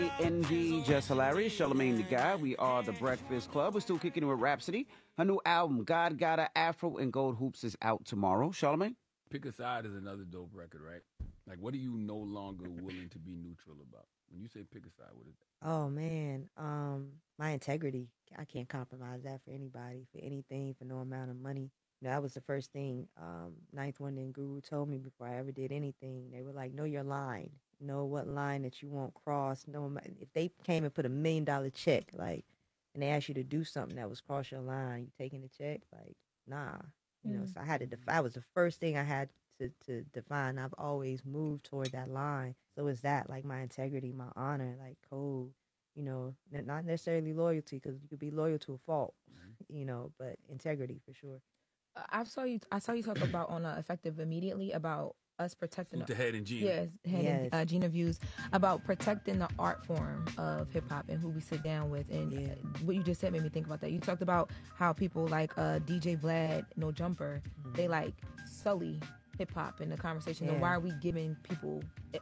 NG, Just Hilarious, Charlamagne the Guy. We are the Breakfast Club. We're still kicking it with Rhapsody. Her new album, God Got a Afro and Gold Hoops, is out tomorrow. Charlamagne? Pick a Side is another dope record, right? Like, what are you no longer willing to be neutral about? When you say pick a side, what is that? Oh man, my integrity. I can't compromise that for anybody, for anything, for no amount of money. You know, that was the first thing Ninth Wonder and Guru told me before I ever did anything. They were like, know your line. Know what line that you won't cross. Know if they came and put $1 million check, like, and they asked you to do something that was cross your line, you taking the check? Like, nah. You know, so I had to define. That was the first thing I had to define. I've always moved toward that line. So it's that, like, my integrity, my honor, like code. You know, not necessarily loyalty, because you could be loyal to a fault, you know, but integrity for sure. I saw you talk about on Effective Immediately about us protecting With the head and Gina. Yes, and Gina Views, about protecting the art form of hip hop and who we sit down with. And what you just said made me think about that. You talked about how people like DJ Vlad, No Jumper, they like sully hip hop in the conversation. And why are we giving people